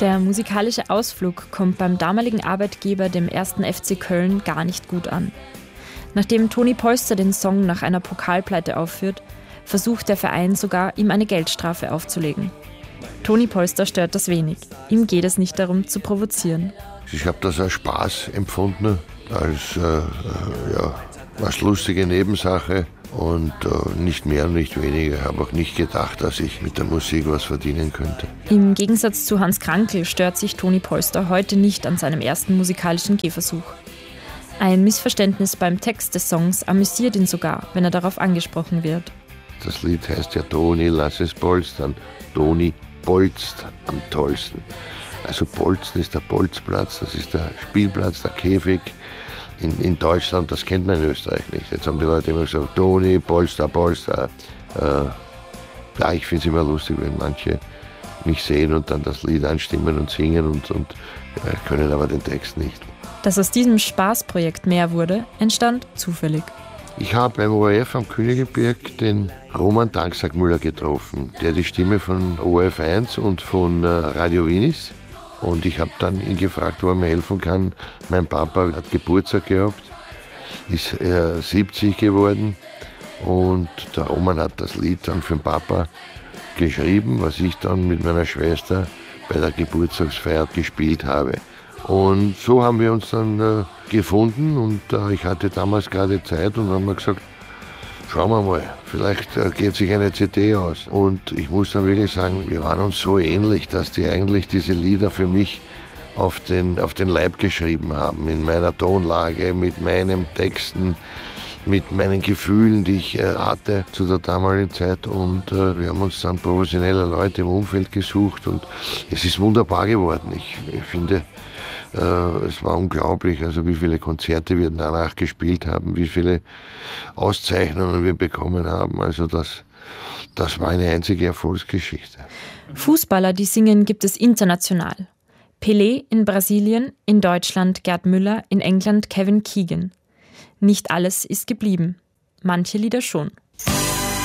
Der musikalische Ausflug kommt beim damaligen Arbeitgeber, dem 1. FC Köln, gar nicht gut an. Nachdem Toni Polster den Song nach einer Pokalpleite aufführt, versucht der Verein sogar, ihm eine Geldstrafe aufzulegen. Toni Polster stört das wenig. Ihm geht es nicht darum, zu provozieren. Ich habe das als Spaß empfunden, als lustige Nebensache und nicht mehr und nicht weniger. Ich habe auch nicht gedacht, dass ich mit der Musik was verdienen könnte. Im Gegensatz zu Hans Krankl stört sich Toni Polster heute nicht an seinem ersten musikalischen Gehversuch. Ein Missverständnis beim Text des Songs amüsiert ihn sogar, wenn er darauf angesprochen wird. Das Lied heißt ja Toni, lass es polstern. Toni bolzt am tollsten. Also Bolzen ist der Bolzplatz, das ist der Spielplatz, der Käfig. In Deutschland, das kennt man in Österreich nicht. Jetzt haben die Leute immer gesagt, Toni, Polster, Polster. Ich finde es immer lustig, wenn manche mich sehen und dann das Lied anstimmen und singen und können aber den Text nicht. Dass aus diesem Spaßprojekt mehr wurde, entstand zufällig. Ich habe beim ORF am Königelberg den Roman Danksagmüller getroffen, der die Stimme von ORF 1 und von Radio Wien ist. Und ich habe dann ihn gefragt, wo er mir helfen kann. Mein Papa hat Geburtstag gehabt, ist 70 geworden und der Roman hat das Lied dann für den Papa geschrieben, was ich dann mit meiner Schwester bei der Geburtstagsfeier gespielt habe. Und so haben wir uns dann gefunden und ich hatte damals gerade Zeit und haben wir gesagt, schauen wir mal, vielleicht geht sich eine CD aus. Und ich muss dann wirklich sagen, wir waren uns so ähnlich, dass die eigentlich diese Lieder für mich auf den Leib geschrieben haben, in meiner Tonlage, mit meinen Texten, mit meinen Gefühlen, die ich hatte zu der damaligen Zeit. Und wir haben uns dann professionelle Leute im Umfeld gesucht und es ist wunderbar geworden. Ich finde, es war unglaublich, also wie viele Konzerte wir danach gespielt haben, wie viele Auszeichnungen wir bekommen haben. Also das war eine einzige Erfolgsgeschichte. Fußballer, die singen, gibt es international. Pelé in Brasilien, in Deutschland Gerd Müller, in England Kevin Keegan. Nicht alles ist geblieben. Manche Lieder schon.